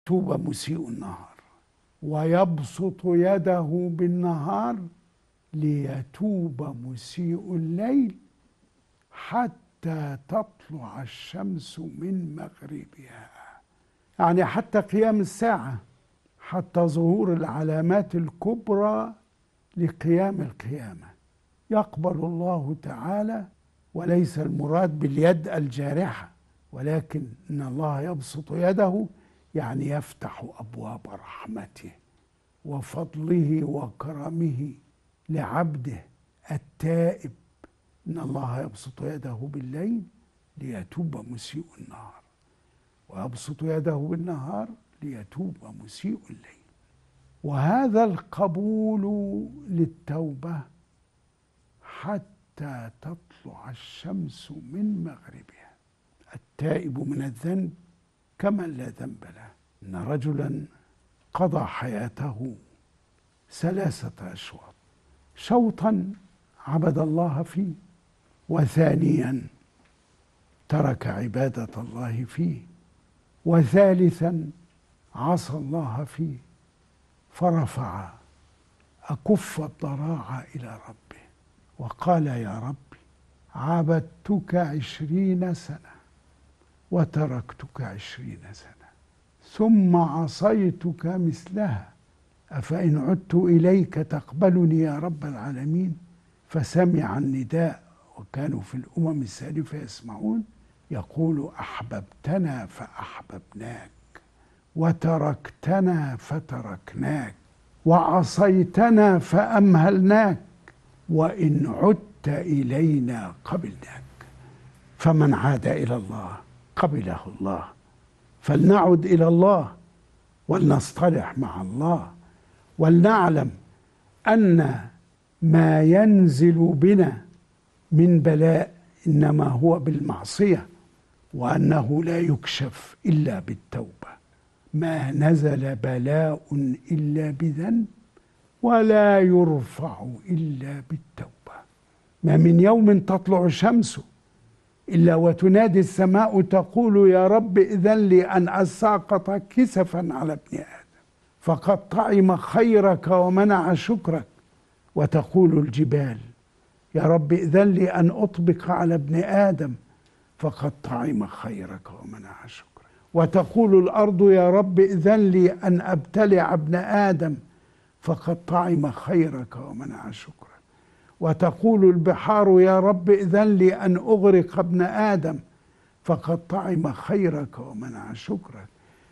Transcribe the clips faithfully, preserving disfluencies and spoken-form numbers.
ليتوب مسيء النهار، ويبسط يده بالنهار ليتوب مسيء الليل حتى تطلع الشمس من مغربها. يعني حتى قيام الساعة، حتى ظهور العلامات الكبرى لقيام القيامة يقبل الله تعالى، وليس المراد باليد الجارحة، ولكن إن الله يبسط يده يعني يفتح أبواب رحمته وفضله وكرمه لعبده التائب. إن الله يبسط يده بالليل ليتوب مسيء النهار، ويبسط يده بالنهار ليتوب مسيء الليل. وهذا القبول للتوبة حتى تطلع الشمس من مغربها. التائب من الذنب كمن لا ذنب له. إن رجلا قضى حياته ثلاثة أشواط: شوطا عبد الله فيه، وثانيا ترك عبادة الله فيه، وثالثا عصى الله فيه فرفع أكف الضراعة إلى ربه وقال: يا ربي عبدتك عشرين سنة وتركتك عشرين سنة ثم عصيتك مثلها، أفإن عدت إليك تقبلني يا رب العالمين؟ فسمع النداء، وكانوا في الأمم السالفة يسمعون، يقول: أحببتنا فأحببناك، وتركتنا فتركناك، وعصيتنا فأمهلناك، وإن عدت إلينا قبلناك. فمن عاد إلى الله قبله الله. فلنعد إلى الله ولنصطلح مع الله، ولنعلم أن ما ينزل بنا من بلاء إنما هو بالمعصية، وأنه لا يكشف إلا بالتوبة. ما نزل بلاء إلا بذنب، ولا يرفع إلا بالتوبة. ما من يوم تطلع الشمس إلا وتنادي السماء تقول: يا رب إذن لي أن أساقط كسفا على ابن آدم، فقد طعم خيرك ومنع شكرك. وتقول الجبال: يا رب إذن لي أن أطبق على ابن آدم، فقد طعم خيرك ومنع شكرك. وتقول الأرض: يا رب إذن لي أن أبتلع ابن آدم، فقد طعم خيرك ومنع شكرك. وتقول البحار: يا رب إذن لي أن أغرق ابن آدم، فقد طعم خيرك ومنع شكرك.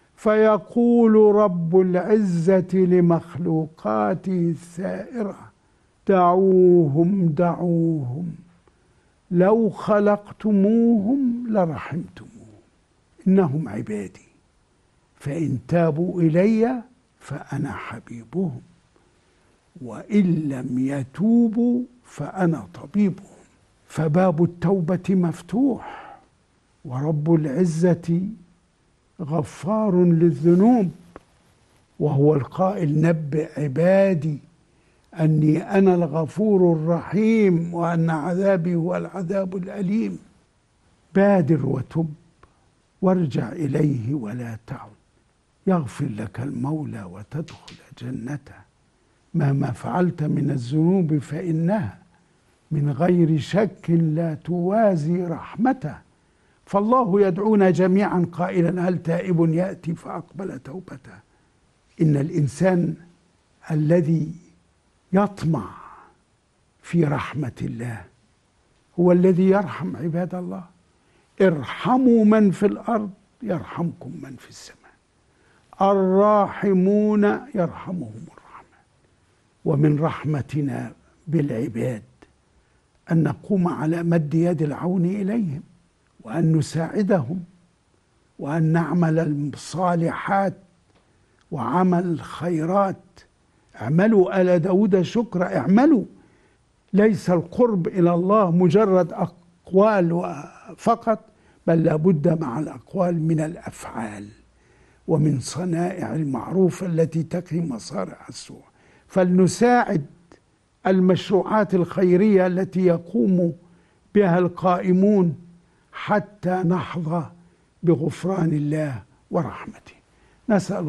فيقول رب العزة لمخلوقاته السائرة: دعوهم دعوهم لو خلقتموهم لرحمتموهم، إنهم عبادي، فإن تابوا إلي فأنا حبيبهم، وإن لم يتوبوا فأنا طبيبهم. فباب التوبة مفتوح، ورب العزة غفار للذنوب، وهو القائل: نبئ عبادي أني أنا الغفور الرحيم وأن عذابي هو العذاب الأليم. بادر وتب وارجع إليه ولا تعد، يغفر لك المولى وتدخل جنته. مهما فعلت من الذنوب فإنها من غير شك لا توازي رحمته. فالله يدعونا جميعا قائلا: هل تائب يأتي فأقبل توبته. إن الإنسان الذي يطمع في رحمة الله هو الذي يرحم عباد الله. ارحموا من في الأرض يرحمكم من في السماء، الراحمون يرحمهم الرحمن. ومن رحمتنا بالعباد أن نقوم على مد يد العون إليهم، وأن نساعدهم، وأن نعمل الصالحات وعمل الخيرات. اعملوا آل داود شكرا، اعملوا. ليس القرب إلى الله مجرد أقوال فقط، بل لابد مع الأقوال من الأفعال ومن صنائع المعروف التي تقي مصارع السوء. فلنساعد المشروعات الخيرية التي يقوم بها القائمون حتى نحظى بغفران الله ورحمته. نسأل